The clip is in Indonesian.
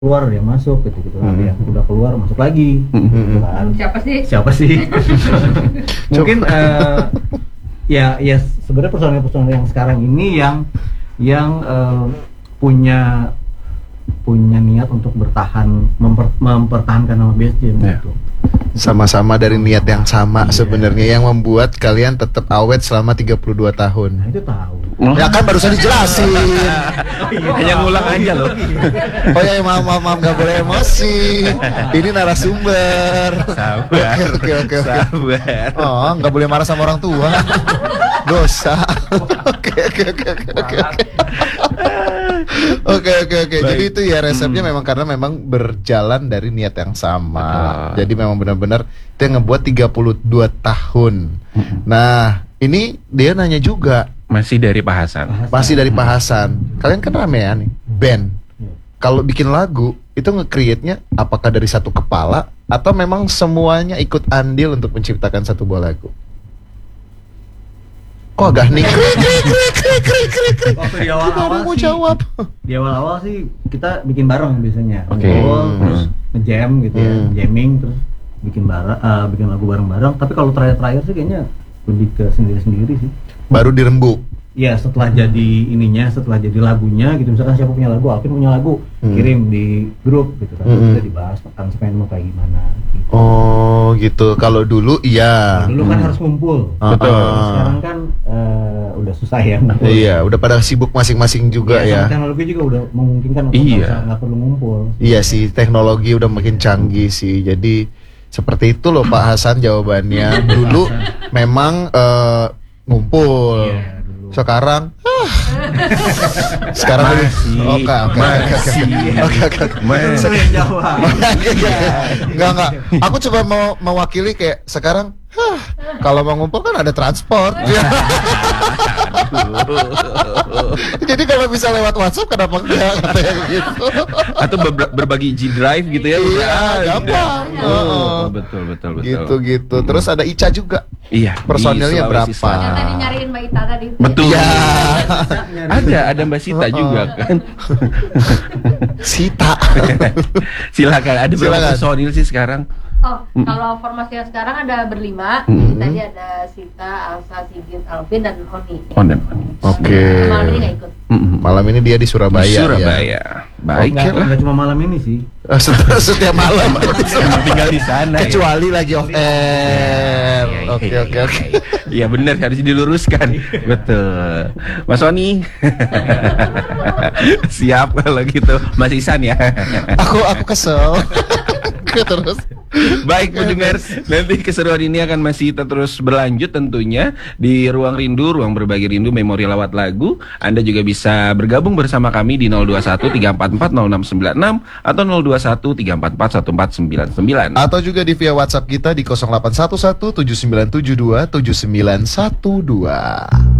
keluar dia masuk gitu ada yang udah keluar masuk lagi gitu kan. Siapa sih mungkin ya sebenarnya personel yang sekarang ini yang punya niat untuk bertahan mempertahankan nama Base Jam gitu. Sama-sama dari niat yang sama sebenarnya yang membuat kalian tetap awet selama 32 tahun. Nah, itu tahu. Ya kan barusan dijelasin. Hanya ngulang aja loh. Oh ya, maaf nggak boleh emosi. Ini narasumber. Sabar. Oke. Sabar. Oh, nggak boleh marah sama orang tua. Dosa. Oke. Jadi itu ya resepnya memang karena memang berjalan dari niat yang sama. Jadi memang benar-benar itu yang ngebuat 32 tahun. Nah, ini dia nanya juga. Masih dari Pak Hasan. Masih dari Pak Hasan. Kalian kan ramean nih, band. Kalau bikin lagu itu nge-create-nya apakah dari satu kepala atau memang semuanya ikut andil untuk menciptakan satu buah lagu? Kok agak hening? Waktu di awal-awal mau sih, jawab. Di awal-awal sih kita bikin bareng biasanya. Oke. Terus nge-jam gitu ya, jamming terus bikin lagu bareng-bareng. Tapi kalau terakhir sih kayaknya lebih ke sendiri-sendiri sih. Baru dirembuk. Ya setelah jadi lagunya gitu, misalkan siapa punya lagu, Alvin punya lagu, kirim di grup gitu kan, kita dibahas aransemen mau kayak gimana gitu. Oh gitu, kalau dulu iya. Dulu kan harus ngumpul. Betul. Sekarang kan udah susah ya ngumpul. Iya, udah pada sibuk masing-masing juga ya. Teknologi juga udah memungkinkan untuk nggak perlu ngumpul. Iya sih, teknologi udah makin canggih sih. Jadi seperti itu loh Pak Hasan jawabannya. Dulu memang ngumpul. Iya, dulu. Sekarang Sering jawab. Enggak. Aku coba mau mewakili kayak sekarang kalau mau ngumpul kan ada transport. Jadi kalau bisa lewat WhatsApp kenapa enggak katanya gitu. Atau berbagi G-Drive gitu ya. Iya, gampang. Betul. Gitu. Terus ada Ica juga. Iya. Personilnya berapa? Yang tadi nyariin Mbak Ita tadi. Betul. Iya. Ada Mbak Sita juga kan. Sita. Silakan. Ada berapa personil sih sekarang? Oh, kalau formasi yang sekarang ada berlima. Tadi ada Sita, Alsa, Sigit, Alvin, dan Oni. Oke. Malam ini nggak ikut. Malam ini dia di Surabaya. Ya. Baik Nggak cuma malam ini sih. Setiap malam. Emang tinggal di sana. Kecuali lagi off air. Oke. Iya benar, harus diluruskan. Betul. Mas Oni. Siap kalau gitu. Mas Isan ya. Aku kesel. Terus. Baik pendengar, nanti keseruan ini akan masih terus berlanjut tentunya di Ruang Rindu, Ruang Berbagi Rindu, Memori Lawat Lagu. Anda juga bisa bergabung bersama kami di 021-344-0696 atau 021-344-1499. Atau juga di via WhatsApp kita di 0811-7972-7912.